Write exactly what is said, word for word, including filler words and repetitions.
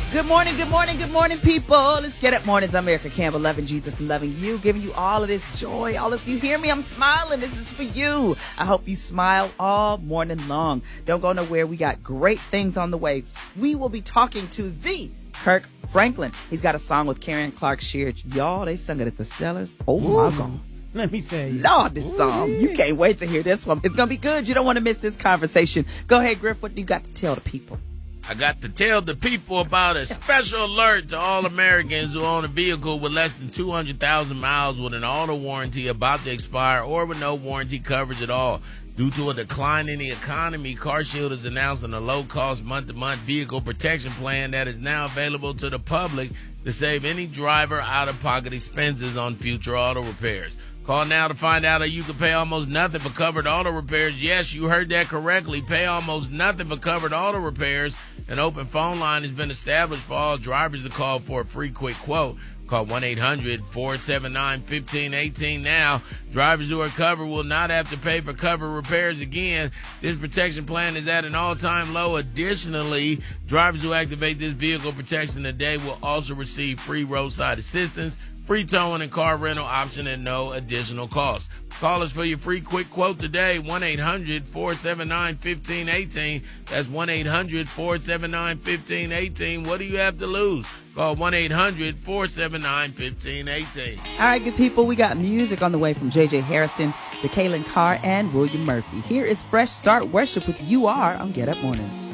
Good morning, good morning, good morning, people. Let's get up mornings. I'm Erica Campbell, loving Jesus and loving you, giving you all of this joy. All of you hear me, I'm smiling. This is for you. I hope you smile all morning long. Don't go nowhere. We got great things on the way. We will be talking to the Kirk Franklin. He's got a song with Karen Clark Sheard. Y'all, they sung it at the Stellars. Oh, Ooh. my God. Let me tell you. Lord, this Ooh, song. yeah. You can't wait to hear this one. It's going to be good. You don't want to miss this conversation. Go ahead, Griff. What do you got to tell the people? I got to tell the people about a special alert to all Americans who own a vehicle with less than two hundred thousand miles with an auto warranty about to expire or with no warranty coverage at all. Due to a decline in the economy, CarShield is announcing a low-cost month-to-month vehicle protection plan that is now available to the public to save any driver out-of-pocket expenses on future auto repairs. Call now to find out how you can pay almost nothing for covered auto repairs. Yes, you heard that correctly. Pay almost nothing for covered auto repairs. An open phone line has been established for all drivers to call for a free quick quote. Call one eight hundred four seven nine one five one eight now. Drivers who are covered will not have to pay for covered repairs again. This protection plan is at an all-time low. Additionally, drivers who activate this vehicle protection today will also receive free roadside assistance, free towing and car rental option at no additional cost. Call us for your free quick quote today, one eight hundred four seven nine one five one eight. That's one eight hundred four seven nine one five one eight. What do you have to lose? Call one eight hundred four seven nine one five one eight. All right, good people, we got music on the way from J J Harrison to Kaylin Carr and William Murphy. Here is Fresh Start Worship with You Are on Get Up Mornings.